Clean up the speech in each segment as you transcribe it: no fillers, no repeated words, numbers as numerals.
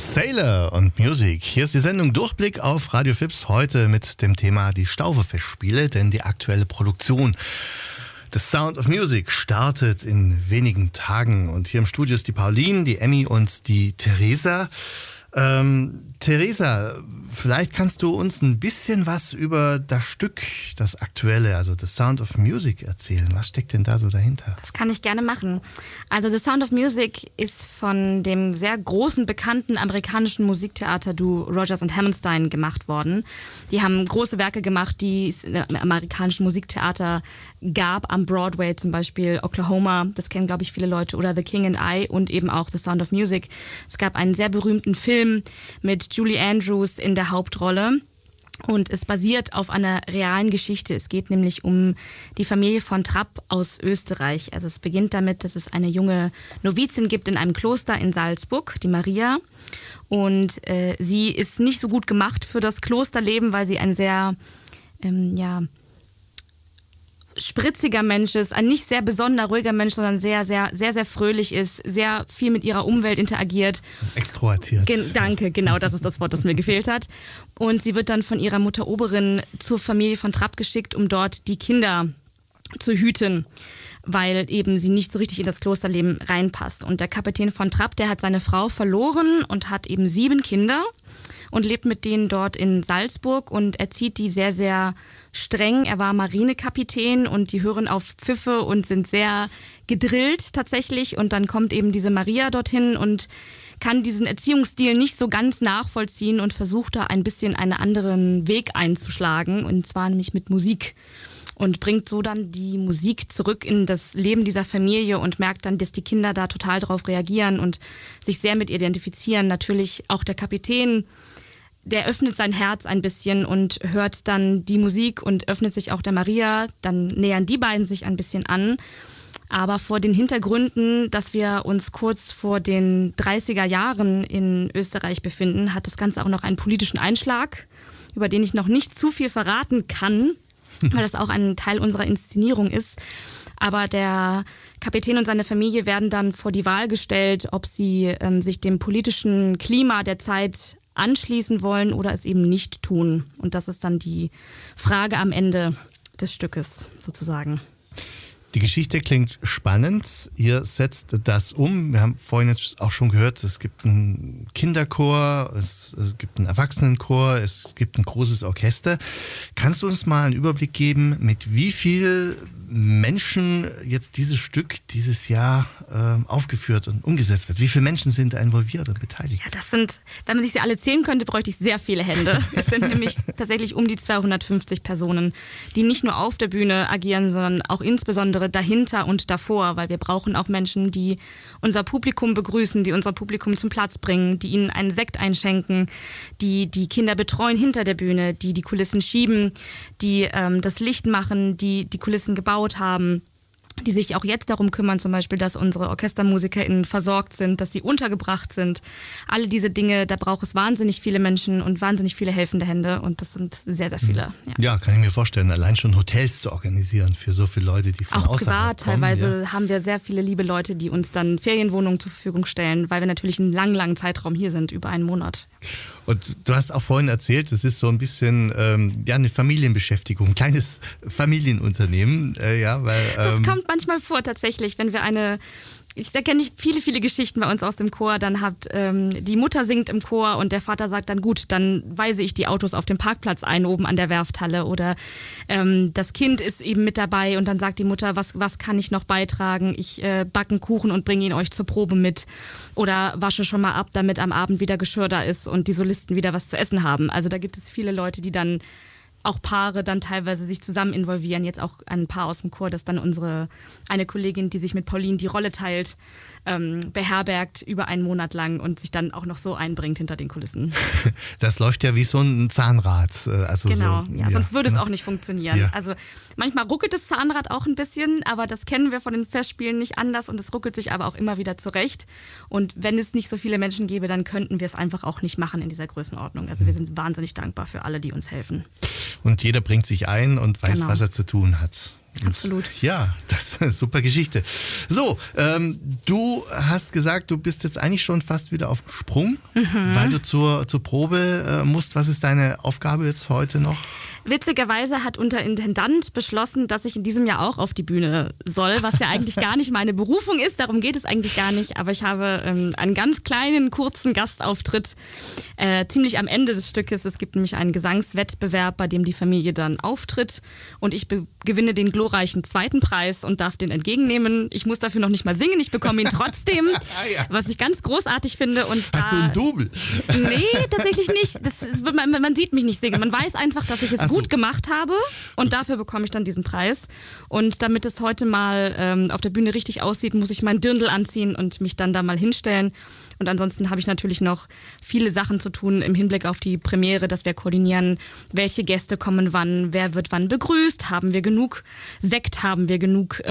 Sailor und Music. Hier ist die Sendung Durchblick auf Radio Fips. Heute mit dem Thema die Staufe-Festspiele, denn die aktuelle Produktion The Sound of Music startet in wenigen Tagen. Und hier im Studio ist die Pauline, die Emmy und die Theresa. Theresa, vielleicht kannst du uns ein bisschen was über das Stück, das aktuelle, also The Sound of Music erzählen. Was steckt denn da so dahinter? Das kann ich gerne machen. Also The Sound of Music ist von dem sehr großen, bekannten amerikanischen Musiktheater-Duo Rodgers und Hammerstein gemacht worden. Die haben große Werke gemacht, die es im amerikanischen Musiktheater gab, am Broadway zum Beispiel, Oklahoma, das kennen glaube ich viele Leute, oder The King and I und eben auch The Sound of Music. Es gab einen sehr berühmten Film mit Julie Andrews in der Hauptrolle. Und es basiert auf einer realen Geschichte. Es geht nämlich um die Familie von Trapp aus Österreich. Also es beginnt damit, dass es eine junge Novizin gibt in einem Kloster in Salzburg, die Maria. Und sie ist nicht so gut gemacht für das Klosterleben, weil sie ein sehr spritziger Mensch ist, ein nicht sehr besonderer, ruhiger Mensch, sondern sehr, sehr, sehr, sehr fröhlich ist, sehr viel mit ihrer Umwelt interagiert. Extrovertiert. Danke, genau, das ist das Wort, das mir gefehlt hat. Und sie wird dann von ihrer Mutter Oberin zur Familie von Trapp geschickt, um dort die Kinder zu hüten, weil eben sie nicht so richtig in das Klosterleben reinpasst. Und der Kapitän von Trapp, der hat seine Frau verloren und hat eben 7 Kinder und lebt mit denen dort in Salzburg und erzieht die sehr, sehr streng. Er war Marinekapitän und die hören auf Pfiffe und sind sehr gedrillt tatsächlich. Und dann kommt eben diese Maria dorthin und kann diesen Erziehungsstil nicht so ganz nachvollziehen und versucht da ein bisschen einen anderen Weg einzuschlagen, und zwar nämlich mit Musik. Und bringt so dann die Musik zurück in das Leben dieser Familie und merkt dann, dass die Kinder da total drauf reagieren und sich sehr mit ihr identifizieren. Natürlich auch der Kapitän, der öffnet sein Herz ein bisschen und hört dann die Musik und öffnet sich auch der Maria. Dann nähern die beiden sich ein bisschen an. Aber vor den Hintergründen, dass wir uns kurz vor den 30er Jahren in Österreich befinden, hat das Ganze auch noch einen politischen Einschlag, über den ich noch nicht zu viel verraten kann, weil das auch ein Teil unserer Inszenierung ist. Aber der Kapitän und seine Familie werden dann vor die Wahl gestellt, ob sie sich dem politischen Klima der Zeit anschließen wollen oder es eben nicht tun. Und das ist dann die Frage am Ende des Stückes sozusagen. Die Geschichte klingt spannend. Ihr setzt das um. Wir haben vorhin jetzt auch schon gehört, es gibt einen Kinderchor, es gibt einen Erwachsenenchor, es gibt ein großes Orchester. Kannst du uns mal einen Überblick geben, mit wie viel Menschen jetzt dieses Stück dieses Jahr aufgeführt und umgesetzt wird? Wie viele Menschen sind da involviert und beteiligt? Ja, das sind, wenn man sich sie alle zählen könnte, bräuchte ich sehr viele Hände. Es sind nämlich tatsächlich um die 250 Personen, die nicht nur auf der Bühne agieren, sondern auch insbesondere dahinter und davor, weil wir brauchen auch Menschen, die unser Publikum begrüßen, die unser Publikum zum Platz bringen, die ihnen einen Sekt einschenken, die die Kinder betreuen hinter der Bühne, die die Kulissen schieben, die das Licht machen, die die Kulissen gebaut haben, die sich auch jetzt darum kümmern, zum Beispiel, dass unsere OrchestermusikerInnen versorgt sind, dass sie untergebracht sind. Alle diese Dinge, da braucht es wahnsinnig viele Menschen und wahnsinnig viele helfende Hände, und das sind sehr, sehr viele. Ja, kann ich mir vorstellen, allein schon Hotels zu organisieren für so viele Leute, die von auch außerhalb privat kommen. Teilweise haben wir sehr viele liebe Leute, die uns dann Ferienwohnungen zur Verfügung stellen, weil wir natürlich einen langen Zeitraum hier sind, über einen Monat. Und du hast auch vorhin erzählt, es ist so ein bisschen eine Familienbeschäftigung, ein kleines Familienunternehmen. Das kommt manchmal vor tatsächlich, wenn wir da kenne ich viele, viele Geschichten bei uns aus dem Chor. Dann hat die Mutter singt im Chor und der Vater sagt dann, gut, dann weise ich die Autos auf dem Parkplatz ein, oben an der Werfthalle. Oder das Kind ist eben mit dabei und dann sagt die Mutter, was kann ich noch beitragen? Ich backe einen Kuchen und bringe ihn euch zur Probe mit. Oder wasche schon mal ab, damit am Abend wieder Geschirr da ist und die Solisten wieder was zu essen haben. Also da gibt es viele Leute, die dann auch Paare dann teilweise sich zusammen involvieren. Jetzt auch ein Paar aus dem Chor, das dann eine Kollegin, die sich mit Pauline die Rolle teilt, beherbergt über einen Monat lang und sich dann auch noch so einbringt hinter den Kulissen. Das läuft ja wie so ein Zahnrad. Also genau, so, ja, sonst würde es auch nicht funktionieren. Ja. Also manchmal ruckelt das Zahnrad auch ein bisschen, aber das kennen wir von den Festspielen nicht anders und es ruckelt sich aber auch immer wieder zurecht. Und wenn es nicht so viele Menschen gäbe, dann könnten wir es einfach auch nicht machen in dieser Größenordnung. Also wir sind wahnsinnig dankbar für alle, die uns helfen. Und jeder bringt sich ein und weiß, Genau. was er zu tun hat. Absolut. Ja, das ist eine super Geschichte. So, du hast gesagt, du bist jetzt eigentlich schon fast wieder auf dem Sprung, weil du zur Probe musst. Was ist deine Aufgabe jetzt heute noch? Witzigerweise hat unser Intendant beschlossen, dass ich in diesem Jahr auch auf die Bühne soll, was ja eigentlich gar nicht meine Berufung ist, darum geht es eigentlich gar nicht, aber ich habe einen ganz kleinen, kurzen Gastauftritt ziemlich am Ende des Stückes. Es gibt nämlich einen Gesangswettbewerb, bei dem die Familie dann auftritt und ich gewinne den glorreichen zweiten Preis und darf den entgegennehmen. Ich muss dafür noch nicht mal singen, ich bekomme ihn trotzdem, was ich ganz großartig finde. Und hast du ein Double? Nee, tatsächlich nicht. Man sieht mich nicht singen, man weiß einfach, dass ich es gut gemacht habe und dafür bekomme ich dann diesen Preis. Und damit es heute mal auf der Bühne richtig aussieht, muss ich meinen Dirndl anziehen und mich dann da mal hinstellen. Und ansonsten habe ich natürlich noch viele Sachen zu tun im Hinblick auf die Premiere, dass wir koordinieren, welche Gäste kommen wann, wer wird wann begrüßt, haben wir genug Sekt, haben wir genug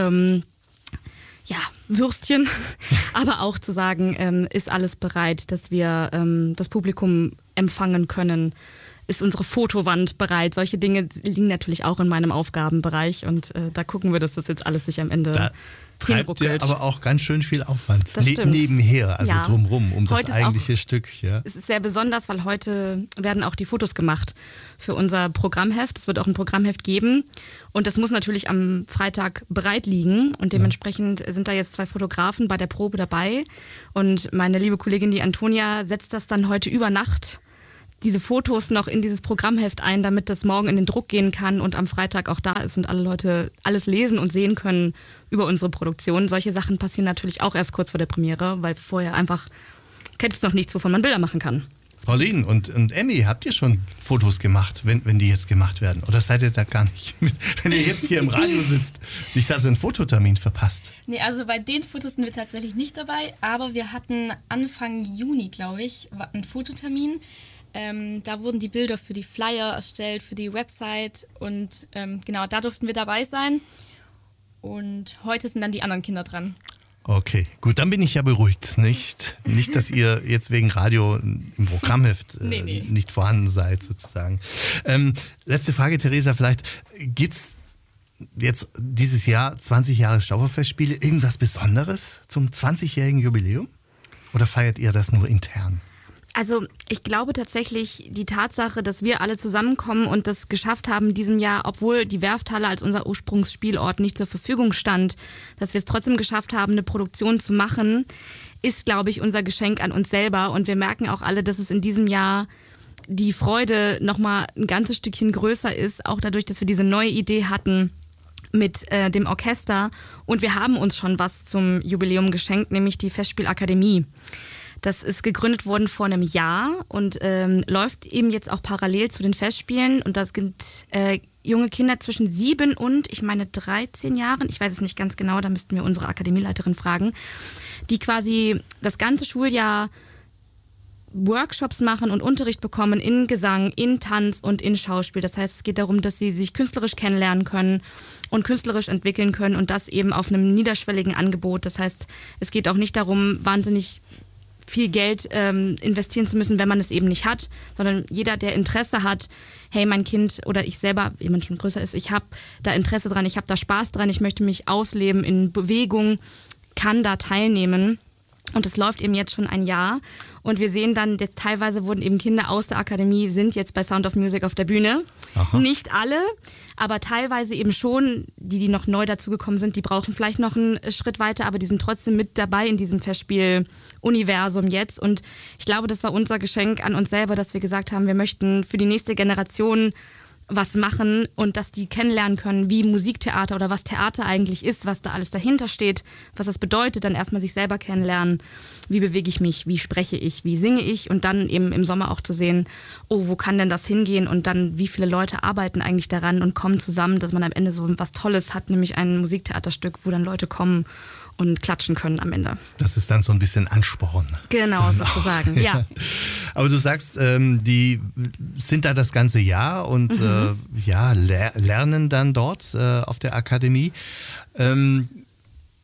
Würstchen, aber auch zu sagen, ist alles bereit, dass wir das Publikum empfangen können. Ist unsere Fotowand bereit? Solche Dinge liegen natürlich auch in meinem Aufgabenbereich und da gucken wir, dass das jetzt alles sich am Ende treibt ja aber auch ganz schön viel Aufwand nebenher, also ja. Drumherum, um heute das eigentliche Stück. Ja. Es ist sehr besonders, weil heute werden auch die Fotos gemacht für unser Programmheft. Es wird auch ein Programmheft geben und das muss natürlich am Freitag bereit liegen und dementsprechend sind da jetzt 2 Fotografen bei der Probe dabei und meine liebe Kollegin, die Antonia, setzt das dann heute über Nacht diese Fotos noch in dieses Programmheft ein, damit das morgen in den Druck gehen kann und am Freitag auch da ist und alle Leute alles lesen und sehen können über unsere Produktion. Solche Sachen passieren natürlich auch erst kurz vor der Premiere, weil vorher einfach gibt es noch nichts, wovon man Bilder machen kann. Pauline und Emmy, habt ihr schon Fotos gemacht, wenn die jetzt gemacht werden? Oder seid ihr da gar nicht mit, wenn ihr jetzt hier im Radio sitzt, nicht da so einen Fototermin verpasst? Nee, also bei den Fotos sind wir tatsächlich nicht dabei, aber wir hatten Anfang Juni, glaube ich, einen Fototermin. Da wurden die Bilder für die Flyer erstellt, für die Website und genau, da durften wir dabei sein. Und heute sind dann die anderen Kinder dran. Okay, gut, dann bin ich ja beruhigt. Nicht, dass ihr jetzt wegen Radio im Programmheft nicht vorhanden seid, sozusagen. Letzte Frage, Theresa, vielleicht gibt's jetzt dieses Jahr 20 Jahre Stauferfestspiele irgendwas Besonderes zum 20-jährigen Jubiläum? Oder feiert ihr das nur intern? Also ich glaube tatsächlich, die Tatsache, dass wir alle zusammenkommen und das geschafft haben in diesem Jahr, obwohl die Werfthalle als unser Ursprungsspielort nicht zur Verfügung stand, dass wir es trotzdem geschafft haben, eine Produktion zu machen, ist, glaube ich, unser Geschenk an uns selber. Und wir merken auch alle, dass es in diesem Jahr die Freude nochmal ein ganzes Stückchen größer ist, auch dadurch, dass wir diese neue Idee hatten mit dem Orchester. Und wir haben uns schon was zum Jubiläum geschenkt, nämlich die Festspielakademie. Das ist gegründet worden vor einem Jahr und läuft eben jetzt auch parallel zu den Festspielen. Und das sind junge Kinder zwischen 7 und, ich meine, 13 Jahren. Ich weiß es nicht ganz genau, da müssten wir unsere Akademieleiterin fragen. Die quasi das ganze Schuljahr Workshops machen und Unterricht bekommen in Gesang, in Tanz und in Schauspiel. Das heißt, es geht darum, dass sie sich künstlerisch kennenlernen können und künstlerisch entwickeln können und das eben auf einem niederschwelligen Angebot. Das heißt, es geht auch nicht darum, wahnsinnig viel Geld investieren zu müssen, wenn man es eben nicht hat, sondern jeder, der Interesse hat, hey, mein Kind oder ich selber, wenn man schon größer ist, ich habe da Interesse dran, ich habe da Spaß dran, ich möchte mich ausleben in Bewegung, kann da teilnehmen. Und es läuft eben jetzt schon ein Jahr und wir sehen dann, jetzt teilweise wurden eben Kinder aus der Akademie, sind jetzt bei Sound of Music auf der Bühne. Aha. Nicht alle, aber teilweise eben schon, die noch neu dazugekommen sind, die brauchen vielleicht noch einen Schritt weiter, aber die sind trotzdem mit dabei in diesem Festspiel-Universum jetzt. Und ich glaube, das war unser Geschenk an uns selber, dass wir gesagt haben, wir möchten für die nächste Generation was machen und dass die kennenlernen können, wie Musiktheater oder was Theater eigentlich ist, was da alles dahinter steht, was das bedeutet, dann erstmal sich selber kennenlernen, wie bewege ich mich, wie spreche ich, wie singe ich und dann eben im Sommer auch zu sehen, oh, wo kann denn das hingehen und dann wie viele Leute arbeiten eigentlich daran und kommen zusammen, dass man am Ende so was Tolles hat, nämlich ein Musiktheaterstück, wo dann Leute kommen und klatschen können am Ende. Das ist dann so ein bisschen Ansporn. Genau, sozusagen, ja. Aber du sagst, die sind da das ganze Jahr und lernen dann dort auf der Akademie.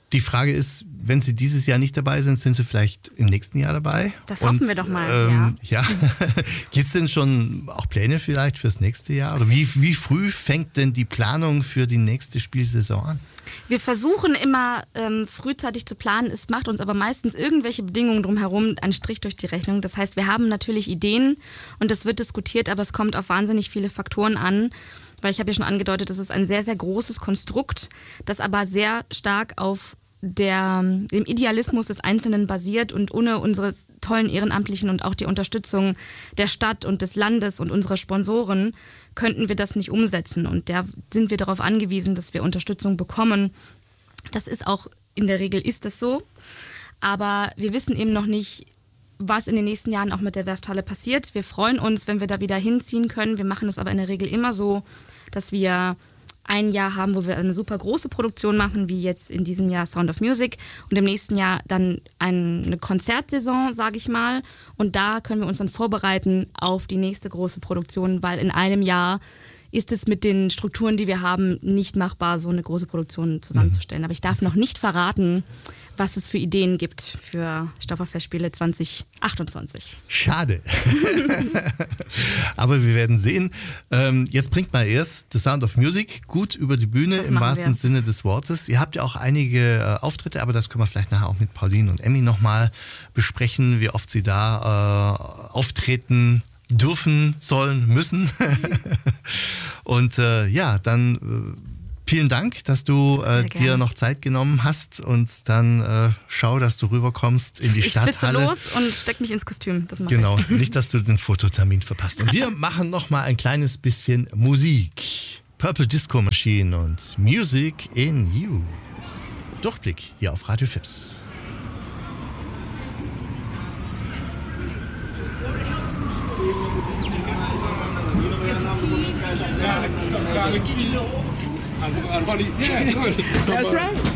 Die Frage ist, wenn Sie dieses Jahr nicht dabei sind, sind Sie vielleicht im nächsten Jahr dabei? Das hoffen wir doch mal, ja. Gibt es denn schon auch Pläne vielleicht fürs nächste Jahr? Oder wie früh fängt denn die Planung für die nächste Spielsaison an? Wir versuchen immer frühzeitig zu planen. Es macht uns aber meistens irgendwelche Bedingungen drumherum einen Strich durch die Rechnung. Das heißt, wir haben natürlich Ideen und das wird diskutiert, aber es kommt auf wahnsinnig viele Faktoren an. Weil ich habe ja schon angedeutet, das ist ein sehr, sehr großes Konstrukt, das aber sehr stark auf dem Idealismus des Einzelnen basiert und ohne unsere tollen Ehrenamtlichen und auch die Unterstützung der Stadt und des Landes und unserer Sponsoren könnten wir das nicht umsetzen. Und da sind wir darauf angewiesen, dass wir Unterstützung bekommen. Das ist auch, in der Regel ist das so. Aber wir wissen eben noch nicht, was in den nächsten Jahren auch mit der Werfthalle passiert. Wir freuen uns, wenn wir da wieder hinziehen können. Wir machen das aber in der Regel immer so, dass wir ein Jahr haben, wo wir eine super große Produktion machen, wie jetzt in diesem Jahr Sound of Music und im nächsten Jahr dann eine Konzertsaison, sage ich mal. Und da können wir uns dann vorbereiten auf die nächste große Produktion, weil in einem Jahr ist es mit den Strukturen, die wir haben, nicht machbar, so eine große Produktion zusammenzustellen. Aber ich darf noch nicht verraten, was es für Ideen gibt für Stofferfestspiele 2028. Schade. Aber wir werden sehen. Jetzt bringt mal erst The Sound of Music gut über die Bühne, im wahrsten Sinne des Wortes. Ihr habt ja auch einige Auftritte, aber das können wir vielleicht nachher auch mit Pauline und Emmy nochmal besprechen, wie oft sie da auftreten dürfen, sollen, müssen. Und dann vielen Dank, dass du dir noch Zeit genommen hast und dann schau, dass du rüberkommst in die Stadthalle. Ich flitze los und steck mich ins Kostüm. Das mache genau, ich. nicht, dass du den Fototermin verpasst. Und wir machen noch mal ein kleines bisschen Musik. Purple Disco Machine und Music in You. Durchblick hier auf Radio Fips. Yeah, good. That's right.